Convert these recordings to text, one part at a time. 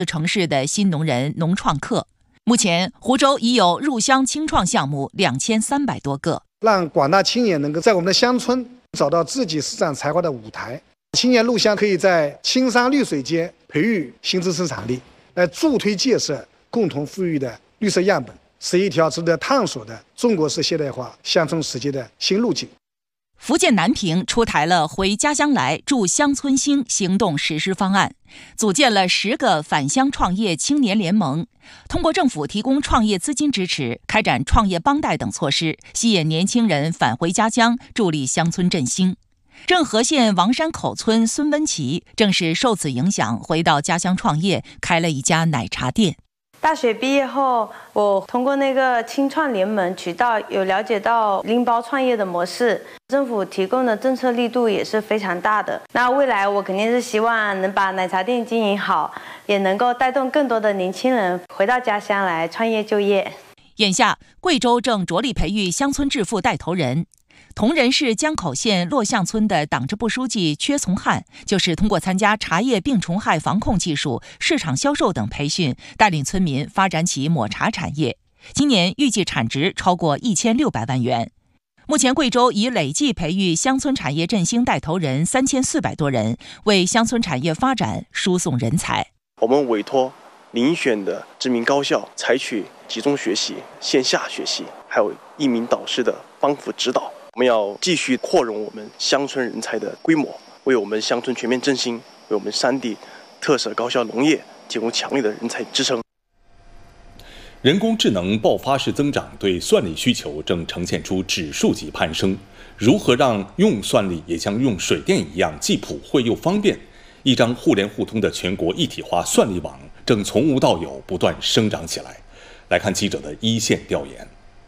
城市的新农人农创客。目前，湖州已有入乡青创项目2300多个， 让广大青年能够在我们的乡村找到自己施展才华的舞台。青年入乡可以在青山绿水间培育新知识产力，来助推建设共同富裕的绿色样本，是一条值得探索的中国式现代化乡村实践的新路径。 福建南平出台了回家乡来助乡村兴行动实施方案，组建了10个返乡创业青年联盟，通过政府提供创业资金支持，开展创业帮带等措施，吸引年轻人返回家乡，助力乡村振兴。政和县王山口村孙文琪正是受此影响，回到家乡创业，开了一家奶茶店。 大学毕业后，我通过那个青创联盟渠道有了解到拎包创业的模式，政府提供的政策力度也是非常大的。那未来我肯定是希望能把奶茶店经营好，也能够带动更多的年轻人回到家乡来创业就业。 眼下，贵州正着力培育乡村致富带头人。铜仁市江口县洛巷村的党支部书记薛从汉，就是通过参加茶叶病虫害防控技术、市场销售等培训，带领村民发展起抹茶产业。今年预计产值超过1600万元。目前，贵州已累计培育乡村产业振兴带头人3400多人，为乡村产业发展输送人才。 我们委托遴选的知名高校，采取集中学习、线下学习，还有1名导师的帮扶指导。我们要继续扩容我们乡村人才的规模，为我们乡村全面振兴，为我们山地特色高效农业提供强烈的人才支撑。 人工智能爆发式增长对算力需求正呈现出指数级攀升。如何让用算力也像用水电一样既普惠又方便？一张互联互通的全国一体化算力网正从无到有不断生长起来。来看记者的一线调研。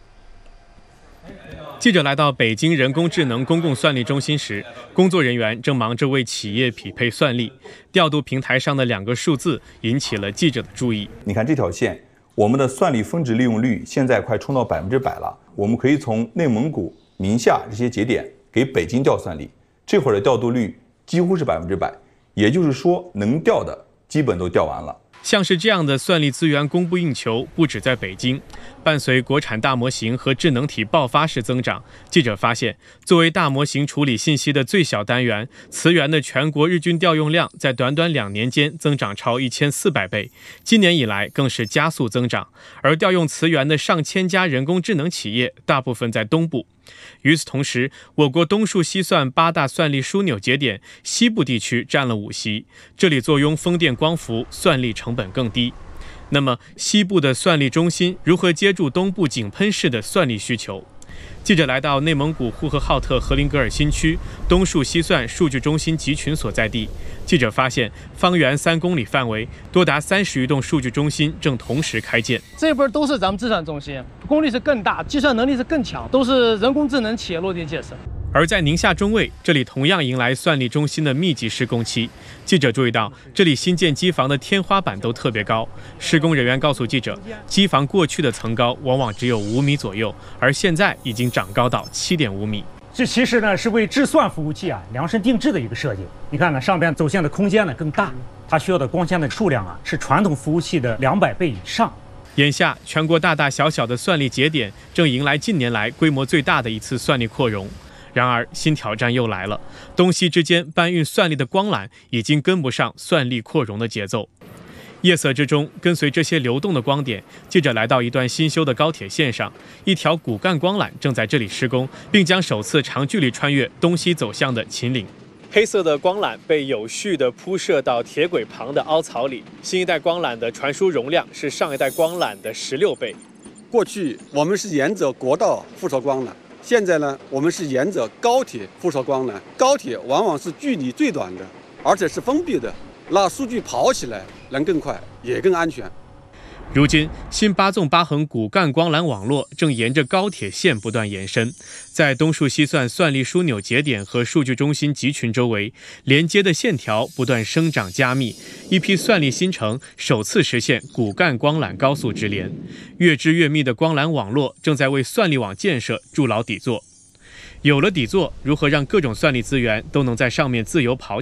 记者来到北京人工智能公共算力中心时，工作人员正忙着为企业匹配算力，调度平台上的2个数字引起了记者的注意。 你看这条线，我们的算力峰值利用率现在快冲到100%了。我们可以从内蒙古、宁夏这些节点给北京调算力，这会儿的调度率几乎是100%，也就是说能调的基本都调完了。 像是这样的算力资源供不应求，不止在北京。伴随国产大模型和智能体爆发式增长，记者发现，作为大模型处理信息的最小单元，磁源的全国日均调用量在短短2年间增长超1400倍，今年以来更是加速增长。而调用磁源的上千家人工智能企业，大部分在东部。与此同时，我国东数西算8大算力枢纽节点，西部地区占了5席，这里坐拥风电光伏，算力成本更低。那么，西部的算力中心如何接住东部井喷式的算力需求？记者来到内蒙古呼和浩特和林格尔新区东数西算数据中心集群所在地，记者发现，方圆3公里范围，多达30余栋数据中心正同时开建。 这边都是咱们计算中心，功率是更大，计算能力是更强，都是人工智能企业落地建设。 而在宁夏中卫，这里同样迎来算力中心的密集施工期。记者注意到，这里新建机房的天花板都特别高。施工人员告诉记者，机房过去的层高往往只有5米左右，而现在已经长高到7.5米。 这其实呢是为智算服务器量身定制的一个设计。你看呢，上边走线的空间呢更大，它需要的光纤的数量是传统服务器的200倍以上。 眼下，全国大大小小的算力节点正迎来近年来规模最大的一次算力扩容。然而，新挑战又来了，东西之间搬运算力的光缆已经跟不上算力扩容的节奏。夜色之中，跟随这些流动的光点，记者来到一段新修的高铁线上，一条骨干光缆正在这里施工，并将首次长距离穿越东西走向的秦岭。黑色的光缆被有序地铺设到铁轨旁的凹槽里，新一代光缆的传输容量是上一代光缆的16倍。 过去我们是沿着国道附着光缆，现在呢，我们是沿着高铁附着光缆。高铁往往是距离最短的，而且是封闭的，那数据跑起来能更快，也更安全。 如今，新8纵8横骨干光缆网络正沿着高铁线不断延伸，在东数西算算力枢纽节点和数据中心集群周围，连接的线条不断生长加密，一批算力新城首次实现骨干光缆高速直连。越织越密的光缆网络正在为算力网建设筑牢底座。有了底座，如何让各种算力资源都能在上面自由跑起来？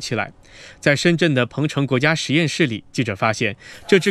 在深圳的鹏城国家实验室里，记者发现这支